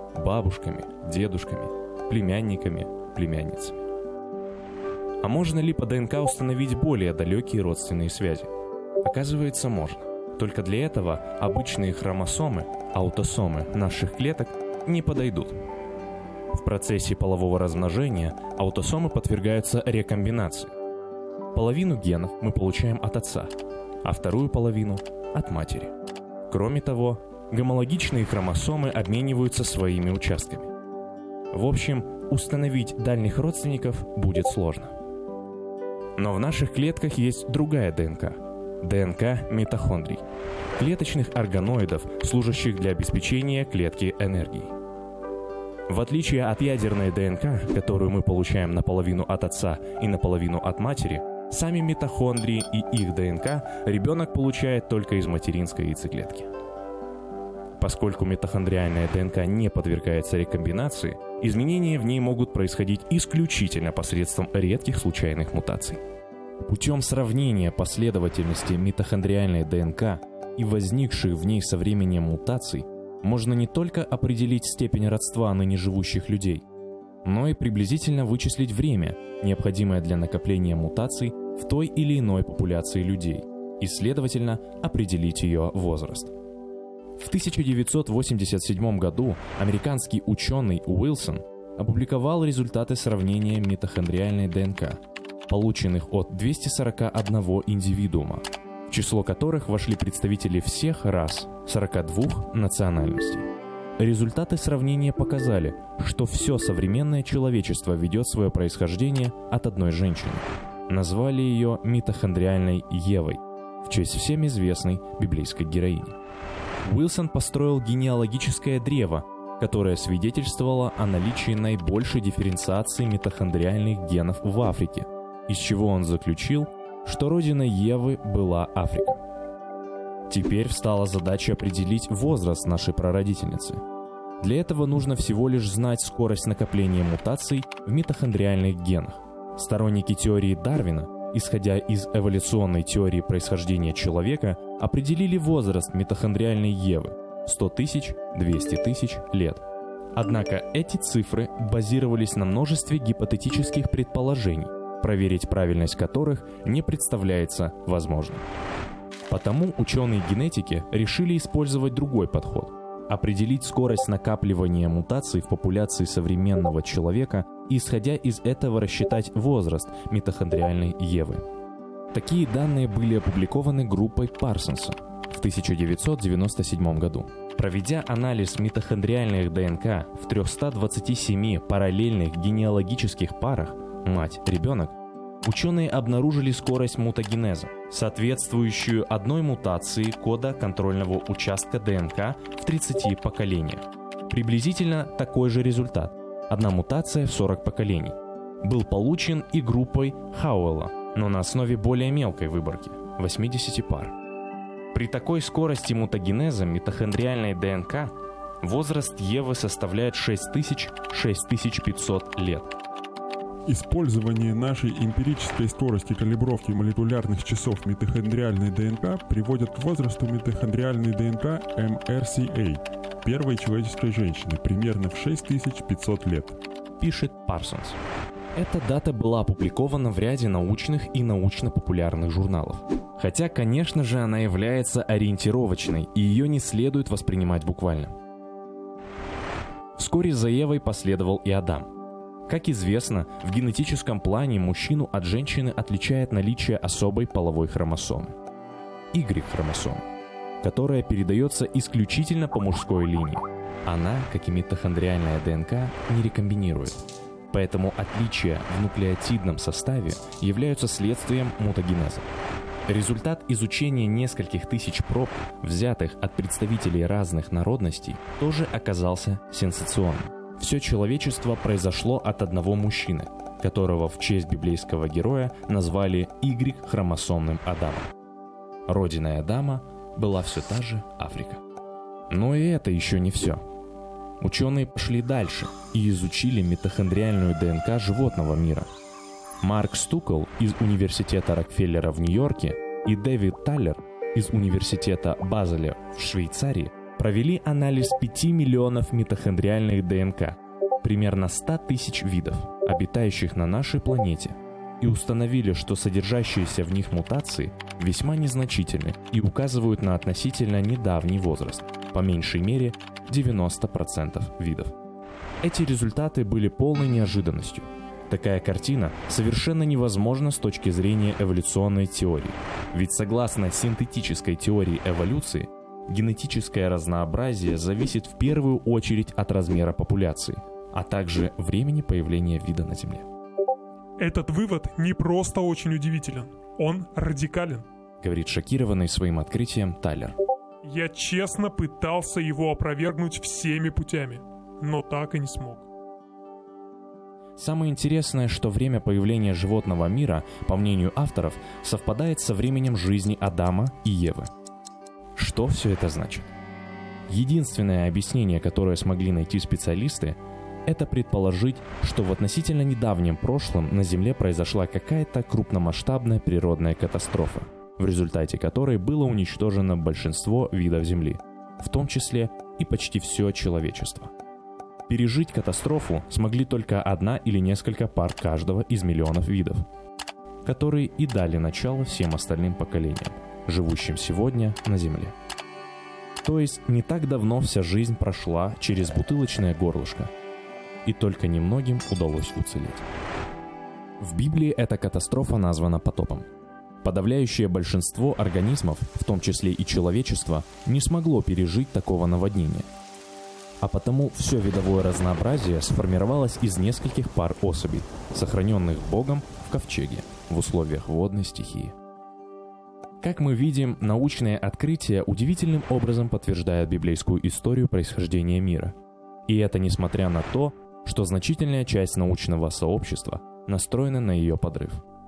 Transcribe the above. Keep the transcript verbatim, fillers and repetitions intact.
бабушками, дедушками, племянниками, племянницами. А можно ли по ДНК установить более далекие родственные связи? Оказывается, можно. Только для этого обычные хромосомы, аутосомы наших клеток не подойдут. В процессе полового размножения аутосомы подвергаются рекомбинации. Половину генов мы получаем от отца, а вторую половину – от матери. Кроме того, гомологичные хромосомы обмениваются своими участками. В общем, установить дальних родственников будет сложно. Но в наших клетках есть другая ДНК – ДНК митохондрий, клеточных органоидов, служащих для обеспечения клетки энергией. В отличие от ядерной ДНК, которую мы получаем наполовину от отца и наполовину от матери, сами митохондрии и их ДНК ребенок получает только из материнской яйцеклетки. Поскольку митохондриальная ДНК не подвергается рекомбинации, изменения в ней могут происходить исключительно посредством редких случайных мутаций. Путем сравнения последовательности митохондриальной ДНК и возникших в ней со временем мутаций можно не только определить степень родства ныне живущих людей, но и приблизительно вычислить время, необходимое для накопления мутаций в той или иной популяции людей, и, следовательно, определить ее возраст. В тысяча девятьсот восемьдесят седьмом году американский ученый Уилсон опубликовал результаты сравнения митохондриальной ДНК, полученных от двухсот сорока одного индивидуума, в число которых вошли представители всех рас, сорока двух национальностей. Результаты сравнения показали, что все современное человечество ведет свое происхождение от одной женщины. Назвали ее митохондриальной Евой, в честь всем известной библейской героини. Уилсон построил генеалогическое древо, которое свидетельствовало о наличии наибольшей дифференциации митохондриальных генов в Африке, из чего он заключил, что родиной Евы была Африка. Теперь встала задача определить возраст нашей прародительницы. Для этого нужно всего лишь знать скорость накопления мутаций в митохондриальных генах. Сторонники теории Дарвина, исходя из эволюционной теории происхождения человека, определили возраст митохондриальной Евы – сто тысяч - двести тысяч лет. Однако эти цифры базировались на множестве гипотетических предположений, проверить правильность которых не представляется возможным. Потому ученые генетики решили использовать другой подход – определить скорость накапливания мутаций в популяции современного человека и, исходя из этого, рассчитать возраст митохондриальной Евы. Такие данные были опубликованы группой Парсонса в тысяча девятьсот девяносто седьмом году. Проведя анализ митохондриальных ДНК в трёхстах двадцати семи параллельных генеалогических парах мать-ребенок, ученые обнаружили скорость мутагенеза, соответствующую одной мутации кода контрольного участка ДНК в тридцати поколениях. Приблизительно такой же результат – одна мутация в сорок поколений – был получен и группой Хауэлла, но на основе более мелкой выборки – восьмидесяти пар. При такой скорости мутагенеза митохондриальной ДНК возраст Евы составляет шесть тысяч — шесть тысяч пятьсот лет. Использование нашей эмпирической скорости калибровки молекулярных часов митохондриальной ДНК приводит к возрасту митохондриальной ДНК эм эр си эй первой человеческой женщины примерно в шесть тысяч пятьсот лет, пишет Парсонс. Эта дата была опубликована в ряде научных и научно-популярных журналов. Хотя, конечно же, она является ориентировочной, и ее не следует воспринимать буквально. Вскоре за Евой последовал и Адам. Как известно, в генетическом плане мужчину от женщины отличает наличие особой половой хромосомы – Y-хромосомы, которая передается исключительно по мужской линии. Она, как и митохондриальная ДНК, не рекомбинирует. Поэтому отличия в нуклеотидном составе являются следствием мутагенеза. Результат изучения нескольких тысяч проб, взятых от представителей разных народностей, тоже оказался сенсационным. Все человечество произошло от одного мужчины, которого в честь библейского героя назвали Y-хромосомным Адамом. Родиной Адама была все та же Африка. Но и это еще не все. Ученые пошли дальше и изучили митохондриальную ДНК животного мира. Марк Стукл из Университета Рокфеллера в Нью-Йорке и Дэвид Таллер из Университета Базеля в Швейцарии провели анализ пяти миллионов митохондриальных ДНК, примерно ста тысяч видов, обитающих на нашей планете, и установили, что содержащиеся в них мутации весьма незначительны и указывают на относительно недавний возраст, по меньшей мере девяносто процентов видов. Эти результаты были полной неожиданностью. Такая картина совершенно невозможна с точки зрения эволюционной теории, ведь согласно синтетической теории эволюции, генетическое разнообразие зависит в первую очередь от размера популяции, а также времени появления вида на Земле. Этот вывод не просто очень удивителен, он радикален, говорит шокированный своим открытием Тайлер. Я честно пытался его опровергнуть всеми путями, но так и не смог. Самое интересное, что время появления животного мира, по мнению авторов, совпадает со временем жизни Адама и Евы. Что все это значит? Единственное объяснение, которое смогли найти специалисты, это предположить, что в относительно недавнем прошлом на Земле произошла какая-то крупномасштабная природная катастрофа, в результате которой было уничтожено большинство видов Земли, в том числе и почти все человечество. Пережить катастрофу смогли только одна или несколько пар каждого из миллионов видов, которые и дали начало всем остальным поколениям, живущим сегодня на Земле. То есть не так давно вся жизнь прошла через бутылочное горлышко, и только немногим удалось уцелеть. В Библии эта катастрофа названа потопом. Подавляющее большинство организмов, в том числе и человечество, не смогло пережить такого наводнения. А потому все видовое разнообразие сформировалось из нескольких пар особей, сохраненных Богом в ковчеге в условиях водной стихии. Как мы видим, научные открытия удивительным образом подтверждают библейскую историю происхождения мира. И это несмотря на то, что значительная часть научного сообщества настроена на ее подрыв.